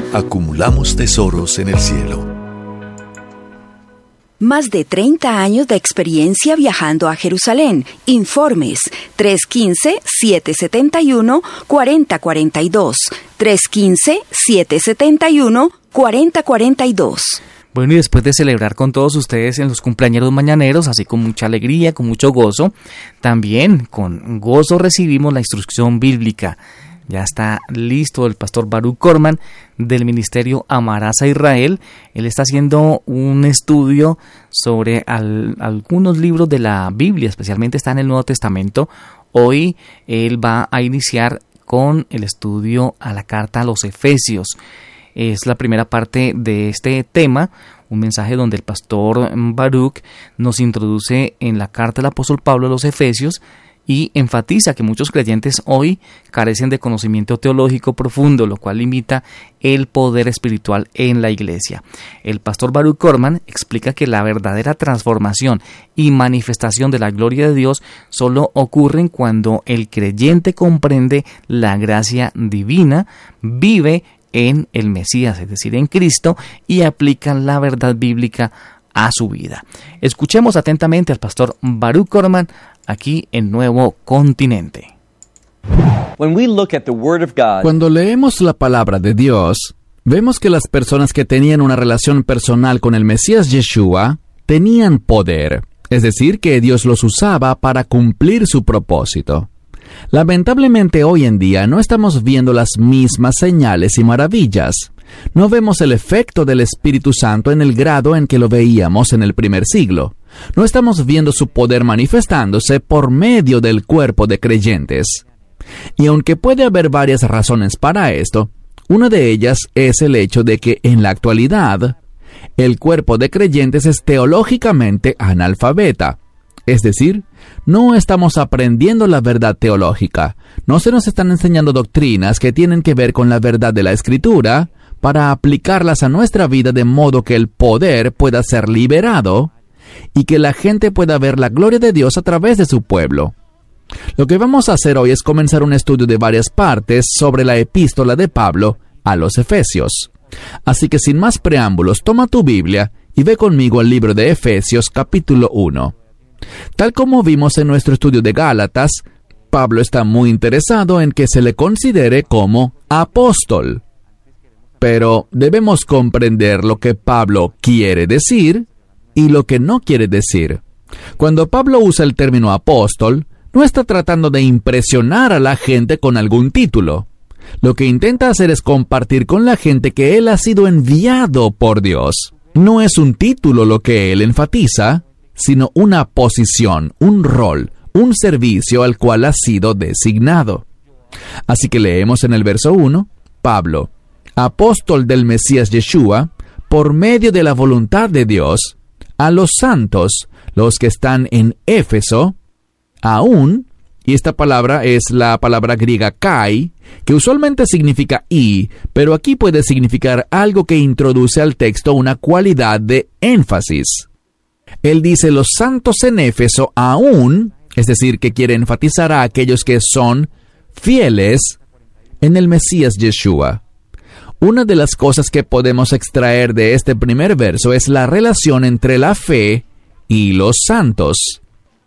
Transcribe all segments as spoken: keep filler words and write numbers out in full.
Acumulamos tesoros en el cielo. Más de treinta años de experiencia viajando a Jerusalén. Informes tres uno cinco, siete siete uno, cuatro cero cuatro dos. tres uno cinco, siete siete uno, cuatro cero cuatro dos. Bueno, y después de celebrar con todos ustedes en los cumpleaños mañaneros, así con mucha alegría, con mucho gozo, también con gozo recibimos la instrucción bíblica. Ya está listo el pastor Baruch Korman del ministerio Amarás a Israel. Él está haciendo un estudio sobre al, algunos libros de la Biblia, especialmente está en el Nuevo Testamento. Hoy él va a iniciar con el estudio a la carta a los Efesios. Es la primera parte de este tema, un mensaje donde el pastor Baruch nos introduce en la carta del apóstol Pablo a los Efesios y enfatiza que muchos creyentes hoy carecen de conocimiento teológico profundo, lo cual limita el poder espiritual en la iglesia. El pastor Baruch Korman explica que la verdadera transformación y manifestación de la gloria de Dios solo ocurren cuando el creyente comprende la gracia divina, vive en el Mesías, es decir, en Cristo, y aplica la verdad bíblica a su vida. Escuchemos atentamente al pastor Baruch Korman aquí en Nuevo Continente. Cuando leemos la palabra de Dios, vemos que las personas que tenían una relación personal con el Mesías Yeshua tenían poder, es decir, que Dios los usaba para cumplir su propósito. Lamentablemente hoy en día no estamos viendo las mismas señales y maravillas. No vemos el efecto del Espíritu Santo en el grado en que lo veíamos en el primer siglo. No estamos viendo su poder manifestándose por medio del cuerpo de creyentes. Y aunque puede haber varias razones para esto, una de ellas es el hecho de que en la actualidad, el cuerpo de creyentes es teológicamente analfabeta. Es decir, no estamos aprendiendo la verdad teológica. No se nos están enseñando doctrinas que tienen que ver con la verdad de la Escritura para aplicarlas a nuestra vida de modo que el poder pueda ser liberado y que la gente pueda ver la gloria de Dios a través de su pueblo. Lo que vamos a hacer hoy es comenzar un estudio de varias partes sobre la epístola de Pablo a los Efesios. Así que sin más preámbulos, toma tu Biblia y ve conmigo al libro de Efesios capítulo uno. Tal como vimos en nuestro estudio de Gálatas, Pablo está muy interesado en que se le considere como apóstol. Pero debemos comprender lo que Pablo quiere decir y lo que no quiere decir. Cuando Pablo usa el término apóstol, no está tratando de impresionar a la gente con algún título. Lo que intenta hacer es compartir con la gente que él ha sido enviado por Dios. No es un título lo que él enfatiza, sino una posición, un rol, un servicio al cual ha sido designado. Así que leemos en el verso uno, Pablo, apóstol del Mesías Yeshua, por medio de la voluntad de Dios, a los santos, los que están en Éfeso, aún, y esta palabra es la palabra griega kai, que usualmente significa y, pero aquí puede significar algo que introduce al texto una cualidad de énfasis. Él dice los santos en Éfeso aún, es decir, que quiere enfatizar a aquellos que son fieles en el Mesías Yeshua. Una de las cosas que podemos extraer de este primer verso es la relación entre la fe y los santos.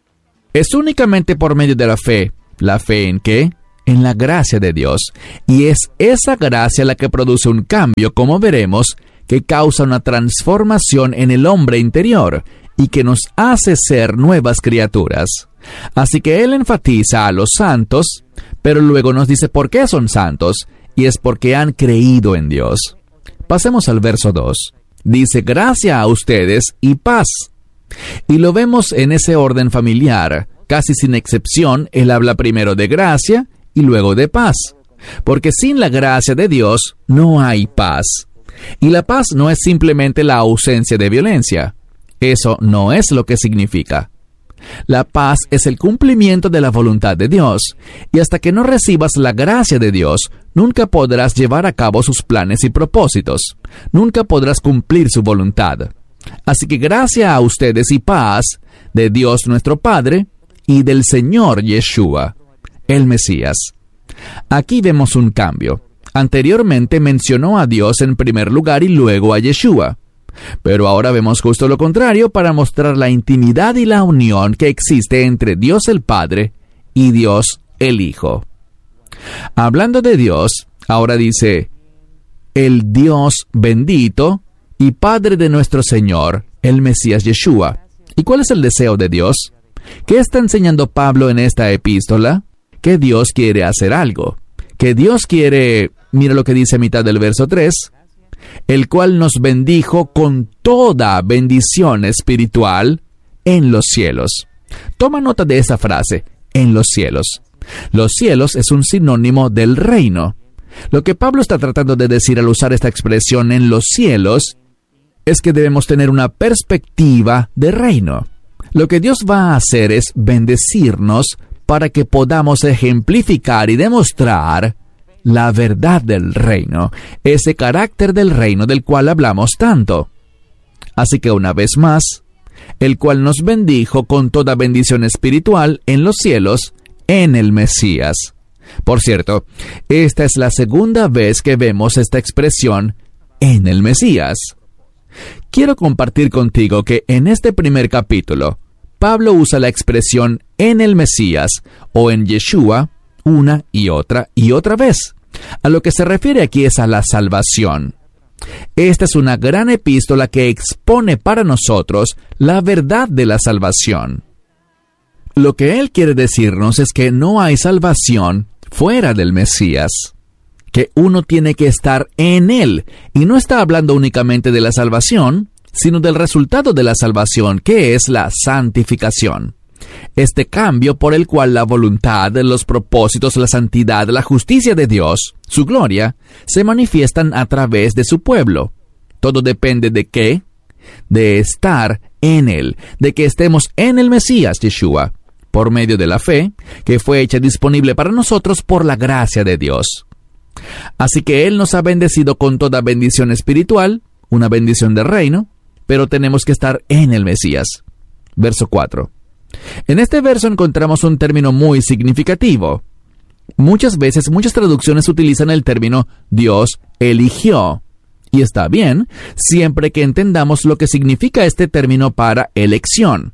Es únicamente por medio de la fe. ¿La fe en qué? En la gracia de Dios. Y es esa gracia la que produce un cambio, como veremos, que causa una transformación en el hombre interior y que nos hace ser nuevas criaturas. Así que él enfatiza a los santos, pero luego nos dice por qué son santos, y es porque han creído en Dios. Pasemos al verso dos. Dice, gracia a ustedes y paz. Y lo vemos en ese orden familiar. Casi sin excepción, él habla primero de gracia y luego de paz. Porque sin la gracia de Dios no hay paz. Y la paz no es simplemente la ausencia de violencia. Eso no es lo que significa. La paz es el cumplimiento de la voluntad de Dios, y hasta que no recibas la gracia de Dios, nunca podrás llevar a cabo sus planes y propósitos. Nunca podrás cumplir su voluntad. Así que gracia a ustedes y paz de Dios nuestro Padre y del Señor Yeshua, el Mesías. Aquí vemos un cambio. Anteriormente mencionó a Dios en primer lugar y luego a Yeshua. Pero ahora vemos justo lo contrario para mostrar la intimidad y la unión que existe entre Dios el Padre y Dios el Hijo. Hablando de Dios, ahora dice, el Dios bendito y Padre de nuestro Señor, el Mesías Yeshua. ¿Y cuál es el deseo de Dios? ¿Qué está enseñando Pablo en esta epístola? Que Dios quiere hacer algo. Que Dios quiere, mira lo que dice a mitad del verso tres, el cual nos bendijo con toda bendición espiritual en los cielos. Toma nota de esa frase, en los cielos. Los cielos es un sinónimo del reino. Lo que Pablo está tratando de decir al usar esta expresión en los cielos es que debemos tener una perspectiva de reino. Lo que Dios va a hacer es bendecirnos para que podamos ejemplificar y demostrar la verdad del reino, ese carácter del reino del cual hablamos tanto. Así que una vez más, el cual nos bendijo con toda bendición espiritual en los cielos, en el Mesías. Por cierto, esta es la segunda vez que vemos esta expresión, en el Mesías. Quiero compartir contigo que en este primer capítulo, Pablo usa la expresión en el Mesías o en Yeshua una y otra y otra vez. A lo que se refiere aquí es a la salvación. Esta es una gran epístola que expone para nosotros la verdad de la salvación. Lo que él quiere decirnos es que no hay salvación fuera del Mesías, que uno tiene que estar en él, y no está hablando únicamente de la salvación, sino del resultado de la salvación, que es la santificación. Este cambio por el cual la voluntad, los propósitos, la santidad, la justicia de Dios, su gloria, se manifiestan a través de su pueblo. Todo depende de qué? De estar en él, de que estemos en el Mesías Yeshua, por medio de la fe, que fue hecha disponible para nosotros por la gracia de Dios. Así que Él nos ha bendecido con toda bendición espiritual, una bendición del reino, pero tenemos que estar en el Mesías. Verso cuatro. En este verso encontramos un término muy significativo. Muchas veces, muchas traducciones utilizan el término Dios eligió. Y está bien, siempre que entendamos lo que significa este término para elección.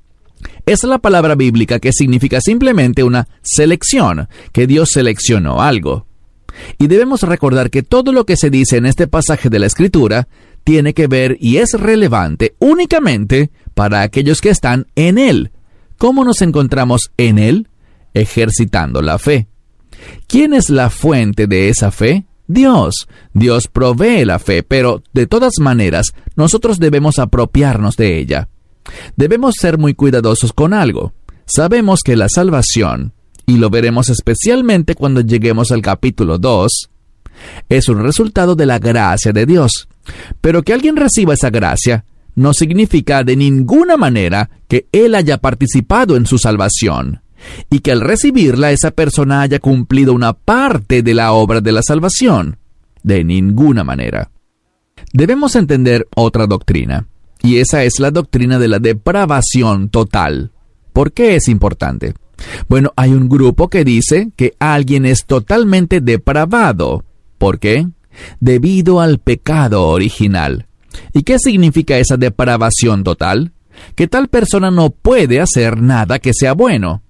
Es la palabra bíblica que significa simplemente una selección, que Dios seleccionó algo. Y debemos recordar que todo lo que se dice en este pasaje de la Escritura tiene que ver y es relevante únicamente para aquellos que están en Él. ¿Cómo nos encontramos en Él? Ejercitando la fe. ¿Quién es la fuente de esa fe? Dios. Dios provee la fe, pero de todas maneras nosotros debemos apropiarnos de ella. Debemos ser muy cuidadosos con algo. Sabemos que la salvación, y lo veremos especialmente cuando lleguemos al capítulo dos, es un resultado de la gracia de Dios. Pero que alguien reciba esa gracia no significa de ninguna manera que él haya participado en su salvación, y que al recibirla esa persona haya cumplido una parte de la obra de la salvación. De ninguna manera. Debemos entender otra doctrina, y esa es la doctrina de la depravación total. ¿Por qué es importante? Bueno, hay un grupo que dice que alguien es totalmente depravado. ¿Por qué? Debido al pecado original. ¿Y qué significa esa depravación total? Que tal persona no puede hacer nada que sea bueno.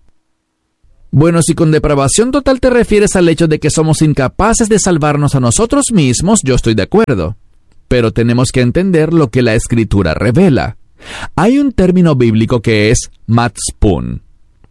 Bueno, si con depravación total te refieres al hecho de que somos incapaces de salvarnos a nosotros mismos, yo estoy de acuerdo. Pero tenemos que entender lo que la Escritura revela. Hay un término bíblico que es matzpun.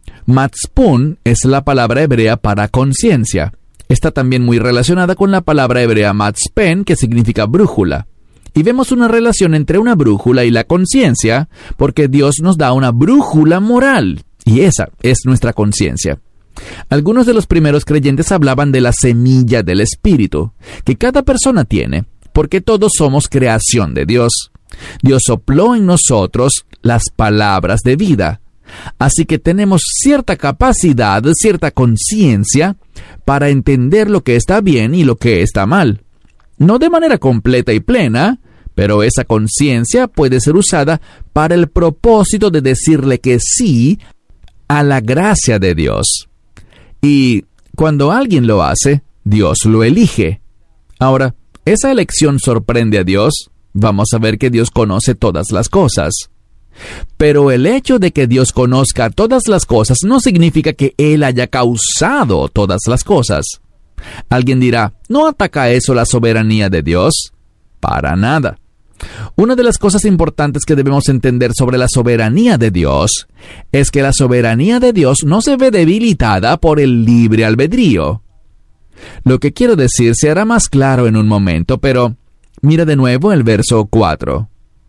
Matzpun es la palabra hebrea para conciencia. Está también muy relacionada con la palabra hebrea matzpen, que significa brújula. Y vemos una relación entre una brújula y la conciencia, porque Dios nos da una brújula moral, y esa es nuestra conciencia. Algunos de los primeros creyentes hablaban de la semilla del Espíritu, que cada persona tiene, porque todos somos creación de Dios. Dios sopló en nosotros las palabras de vida. Así que tenemos cierta capacidad, cierta conciencia para entender lo que está bien y lo que está mal. No de manera completa y plena, pero esa conciencia puede ser usada para el propósito de decirle que sí a la gracia de Dios. Y cuando alguien lo hace, Dios lo elige. Ahora, ¿esa elección sorprende a Dios? Vamos a ver que Dios conoce todas las cosas. Pero el hecho de que Dios conozca todas las cosas no significa que Él haya causado todas las cosas. Alguien dirá, ¿no ataca eso la soberanía de Dios? Para nada. Una de las cosas importantes que debemos entender sobre la soberanía de Dios es que la soberanía de Dios no se ve debilitada por el libre albedrío. Lo que quiero decir se hará más claro en un momento, pero mira de nuevo el verso cuatro.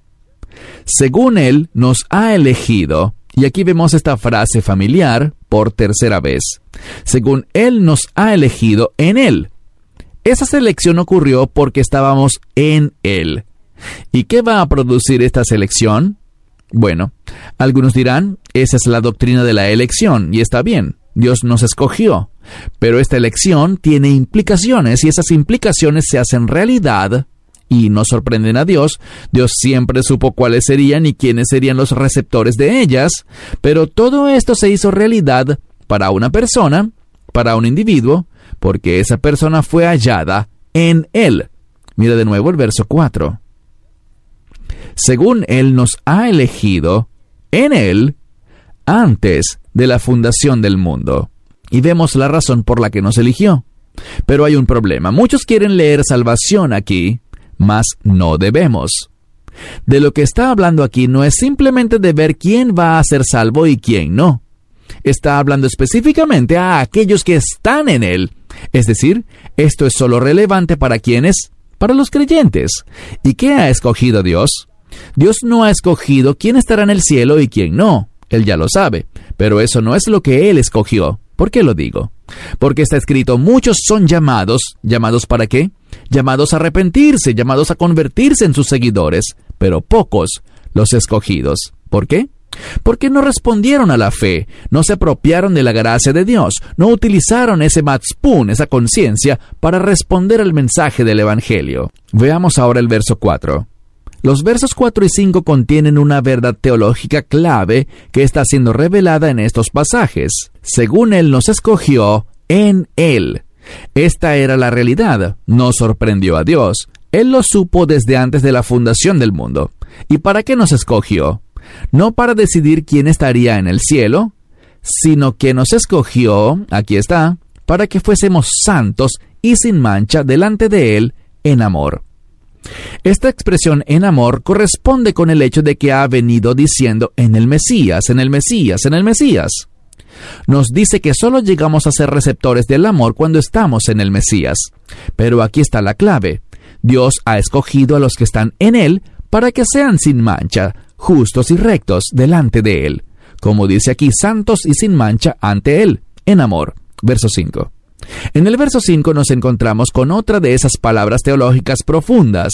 Según Él nos ha elegido, y aquí vemos esta frase familiar por tercera vez. Según Él nos ha elegido en Él. Esa selección ocurrió porque estábamos en Él. ¿Y qué va a producir esta selección? Bueno, algunos dirán, esa es la doctrina de la elección, y está bien, Dios nos escogió. Pero esta elección tiene implicaciones, y esas implicaciones se hacen realidad, y no sorprenden a Dios. Dios siempre supo cuáles serían y quiénes serían los receptores de ellas, pero todo esto se hizo realidad para una persona, para un individuo, porque esa persona fue hallada en Él. Mira de nuevo el verso cuatro. Según Él nos ha elegido en Él antes de la fundación del mundo. Y vemos la razón por la que nos eligió. Pero hay un problema. Muchos quieren leer salvación aquí, mas no debemos. De lo que está hablando aquí no es simplemente de ver quién va a ser salvo y quién no. Está hablando específicamente a aquellos que están en Él. Es decir, esto es solo relevante para quienes, para los creyentes. ¿Y qué ha escogido Dios? Dios no ha escogido quién estará en el cielo y quién no. Él ya lo sabe, pero eso no es lo que Él escogió. ¿Por qué lo digo? Porque está escrito, muchos son llamados. ¿Llamados para qué? Llamados a arrepentirse, llamados a convertirse en sus seguidores, pero pocos los escogidos. ¿Por qué? Porque no respondieron a la fe, no se apropiaron de la gracia de Dios, no utilizaron ese matzpun, esa conciencia, para responder al mensaje del Evangelio. Veamos ahora el verso cuatro. Los versos cuatro y cinco contienen una verdad teológica clave que está siendo revelada en estos pasajes. Según Él nos escogió en Él. Esta era la realidad. No sorprendió a Dios. Él lo supo desde antes de la fundación del mundo. ¿Y para qué nos escogió? No para decidir quién estaría en el cielo, sino que nos escogió, aquí está, para que fuésemos santos y sin mancha delante de Él en amor. Esta expresión en amor corresponde con el hecho de que ha venido diciendo en el Mesías, en el Mesías, en el Mesías. Nos dice que solo llegamos a ser receptores del amor cuando estamos en el Mesías. Pero aquí está la clave. Dios ha escogido a los que están en Él para que sean sin mancha, justos y rectos delante de Él. Como dice aquí, santos y sin mancha ante Él, en amor. Verso cinco. En el verso cinco nos encontramos con otra de esas palabras teológicas profundas.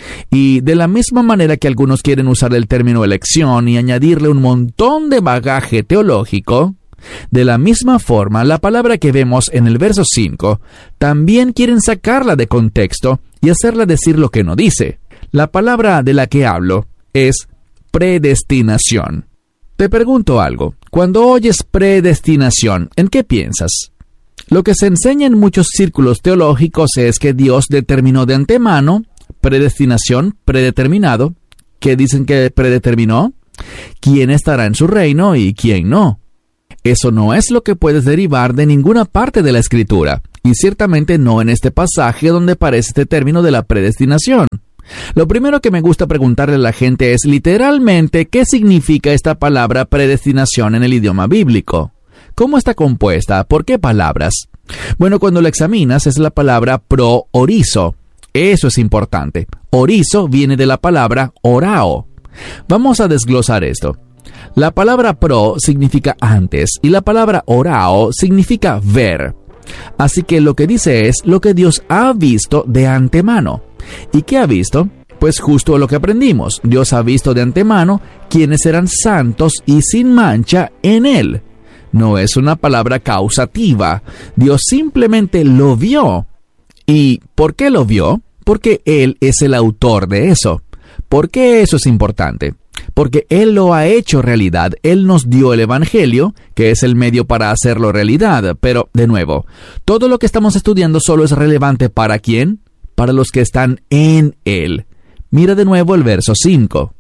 Y de la misma manera que algunos quieren usar el término elección y añadirle un montón de bagaje teológico, de la misma forma, la palabra que vemos en el verso cinco, también quieren sacarla de contexto y hacerla decir lo que no dice. La palabra de la que hablo es predestinación. Te pregunto algo. Cuando oyes predestinación, ¿en qué piensas? Lo que se enseña en muchos círculos teológicos es que Dios determinó de antemano, predestinación, predeterminado. ¿Qué dicen que predeterminó? ¿Quién estará en su reino y quién no? Eso no es lo que puedes derivar de ninguna parte de la Escritura, y ciertamente no en este pasaje donde aparece este término de la predestinación. Lo primero que me gusta preguntarle a la gente es literalmente qué significa esta palabra predestinación en el idioma bíblico. ¿Cómo está compuesta? ¿Por qué palabras? Bueno, cuando lo examinas es la palabra pro-orizo. Eso es importante. Orizo viene de la palabra orao. Vamos a desglosar esto. La palabra pro significa antes y la palabra orao significa ver. Así que lo que dice es lo que Dios ha visto de antemano. ¿Y qué ha visto? Pues justo lo que aprendimos. Dios ha visto de antemano quiénes serán santos y sin mancha en Él. No es una palabra causativa. Dios simplemente lo vio. ¿Y por qué lo vio? Porque Él es el autor de eso. ¿Por qué eso es importante? Porque Él lo ha hecho realidad. Él nos dio el Evangelio, que es el medio para hacerlo realidad. Pero, de nuevo, todo lo que estamos estudiando solo es relevante ¿para quién? para los que están en Él. Mira de nuevo el verso cinco.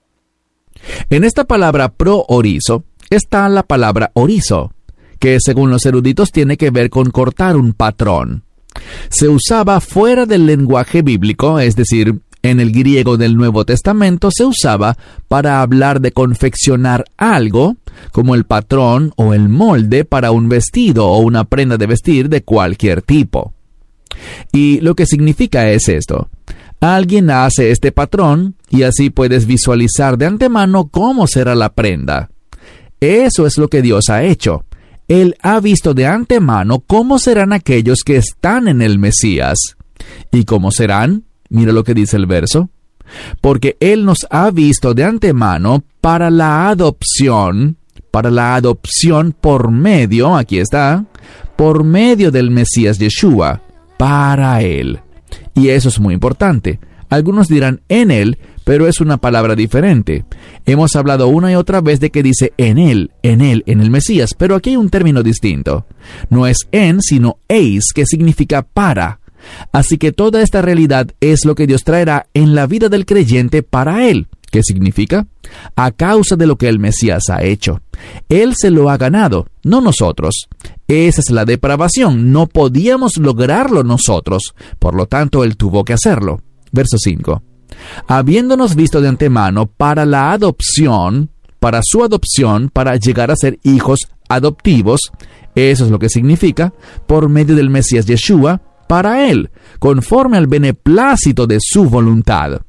En esta palabra pro-orizo está la palabra orizo, que según los eruditos tiene que ver con cortar un patrón. Se usaba fuera del lenguaje bíblico, es decir, en el griego del Nuevo Testamento se usaba para hablar de confeccionar algo, como el patrón o el molde para un vestido o una prenda de vestir de cualquier tipo. Y lo que significa es esto: alguien hace este patrón y así puedes visualizar de antemano cómo será la prenda. Eso es lo que Dios ha hecho. Él ha visto de antemano cómo serán aquellos que están en el Mesías. ¿Y cómo serán? Mira lo que dice el verso. Porque Él nos ha visto de antemano para la adopción, para la adopción por medio, aquí está, por medio del Mesías Yeshua, para Él. Y eso es muy importante. Algunos dirán en Él, pero es una palabra diferente. Hemos hablado una y otra vez de que dice en Él, en Él, en el Mesías, pero aquí hay un término distinto. No es en, sino eis, que significa para. Así que toda esta realidad es lo que Dios traerá en la vida del creyente para Él. ¿Qué significa? A causa de lo que el Mesías ha hecho. Él se lo ha ganado, no nosotros. Esa es la depravación. No podíamos lograrlo nosotros. Por lo tanto, Él tuvo que hacerlo. Verso cinco. Habiéndonos visto de antemano para la adopción, para su adopción, para llegar a ser hijos adoptivos, eso es lo que significa, por medio del Mesías Yeshua, para Él, conforme al beneplácito de su voluntad.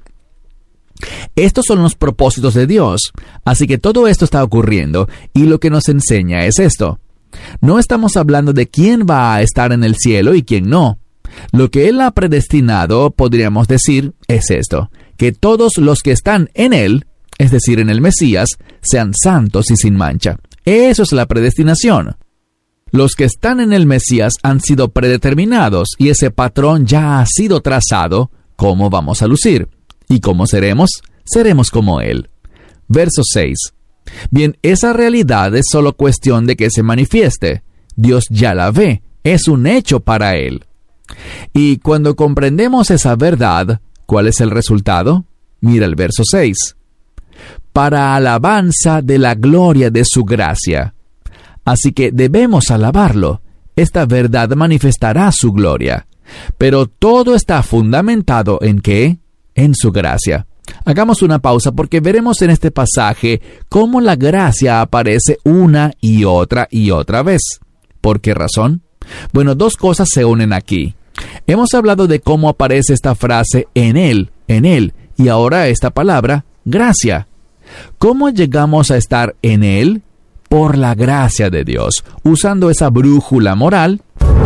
Estos son los propósitos de Dios, así que todo esto está ocurriendo, y lo que nos enseña es esto. No estamos hablando de quién va a estar en el cielo y quién no. Lo que Él ha predestinado, podríamos decir, es esto, que todos los que están en Él, es decir, en el Mesías, sean santos y sin mancha. Eso es la predestinación. Los que están en el Mesías han sido predeterminados y ese patrón ya ha sido trazado, cómo vamos a lucir. ¿Y cómo seremos? Seremos como Él. Verso seis. Bien, esa realidad es solo cuestión de que se manifieste. Dios ya la ve, es un hecho para Él. Y cuando comprendemos esa verdad, ¿cuál es el resultado? Mira el verso seis. Para alabanza de la gloria de su gracia. Así que debemos alabarlo. Esta verdad manifestará su gloria. Pero todo está fundamentado ¿en qué? En su gracia. Hagamos una pausa porque veremos en este pasaje cómo la gracia aparece una y otra y otra vez. ¿Por qué razón? Bueno, dos cosas se unen aquí. Hemos hablado de cómo aparece esta frase en Él, en Él, y ahora esta palabra, gracia. ¿Cómo llegamos a estar en Él? Por la gracia de Dios, usando esa brújula moral.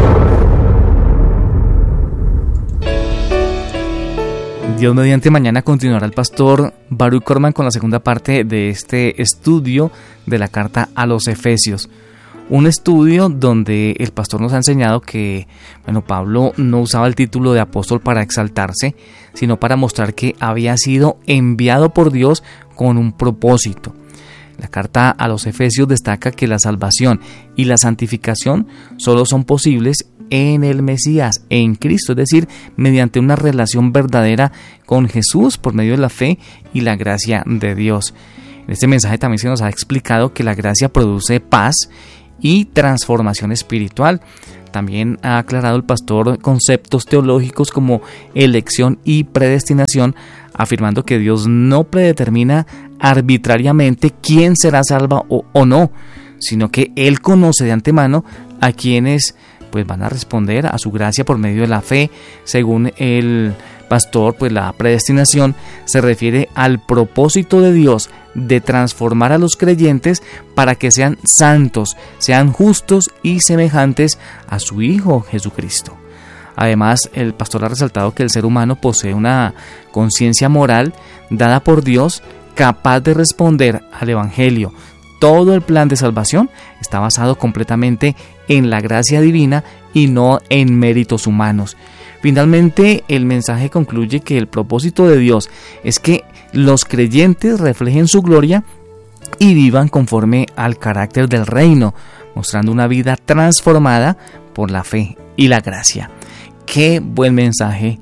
Dios mediante, mañana continuará el pastor Baruch Korman con la segunda parte de este estudio de la carta a los Efesios. Un estudio donde el pastor nos ha enseñado que, bueno, Pablo no usaba el título de apóstol para exaltarse, sino para mostrar que había sido enviado por Dios con un propósito. La carta a los Efesios destaca que la salvación y la santificación solo son posibles en el Mesías, en Cristo, es decir, mediante una relación verdadera con Jesús por medio de la fe y la gracia de Dios. En este mensaje también se nos ha explicado que la gracia produce paz y transformación espiritual. También ha aclarado el pastor conceptos teológicos como elección y predestinación, afirmando que Dios no predetermina arbitrariamente quién será salvo o, o no, sino que Él conoce de antemano a quienes pues van a responder a su gracia por medio de la fe. Según el pastor, pues la predestinación se refiere al propósito de Dios de transformar a los creyentes para que sean santos, sean justos y semejantes a su Hijo Jesucristo. Además, el pastor ha resaltado que el ser humano posee una conciencia moral dada por Dios capaz de responder al Evangelio. Todo el plan de salvación está basado completamente en la gracia divina y no en méritos humanos. Finalmente, el mensaje concluye que el propósito de Dios es que los creyentes reflejen su gloria y vivan conforme al carácter del reino, mostrando una vida transformada por la fe y la gracia. Qué buen mensaje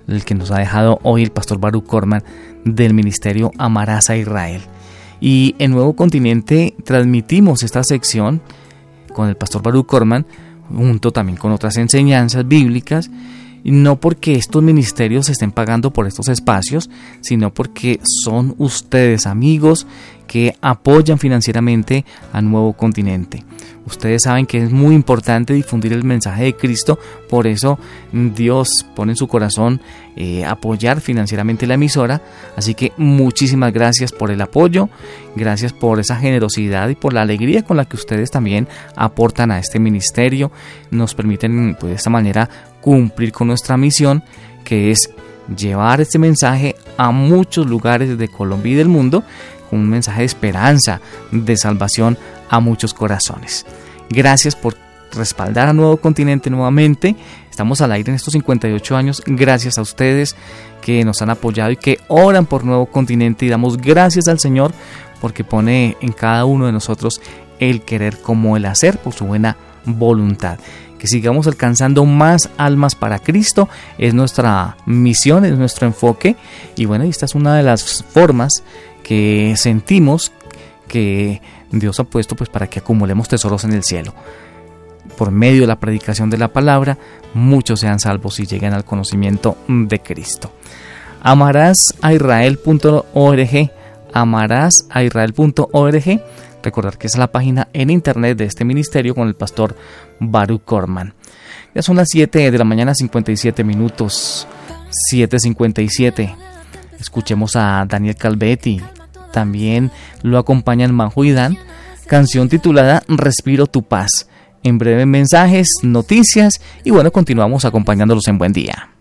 el que nos ha dejado hoy el pastor Baruch Korman del ministerio Amarás a Israel. Y en Nuevo Continente transmitimos esta sección con el pastor Baruch Korman, junto también con otras enseñanzas bíblicas, no porque estos ministerios estén pagando por estos espacios, sino porque son ustedes, amigos, que apoyan financieramente a Nuevo Continente. Ustedes saben que es muy importante difundir el mensaje de Cristo, por eso Dios pone en su corazón eh, apoyar financieramente la emisora. Así que muchísimas gracias por el apoyo, gracias por esa generosidad y por la alegría con la que ustedes también aportan a este ministerio. Nos permiten pues, de esta manera cumplir con nuestra misión, que es llevar este mensaje a muchos lugares de Colombia y del mundo, con un mensaje de esperanza, de salvación a muchos corazones. Gracias por respaldar a Nuevo Continente nuevamente. Estamos al aire en estos cincuenta y ocho años, gracias a ustedes que nos han apoyado y que oran por Nuevo Continente, y damos gracias al Señor porque pone en cada uno de nosotros el querer como el hacer por su buena voluntad. Que sigamos alcanzando más almas para Cristo, es nuestra misión, es nuestro enfoque, y bueno, esta es una de las formas que sentimos que Dios ha puesto pues para que acumulemos tesoros en el cielo. Por medio de la predicación de la palabra, muchos sean salvos y lleguen al conocimiento de Cristo. Amarás a Israel punto org, amarás a Israel punto org. Recordar que es la página en internet de este ministerio con el pastor Baruch Korman. Ya son las siete de la mañana, cincuenta y siete minutos, siete cincuenta y siete. Escuchemos a Daniel Calvetti. También lo acompañan Manju y Dan, canción titulada Respiro tu paz. En breve mensajes, noticias y bueno, continuamos acompañándolos en Buen Día.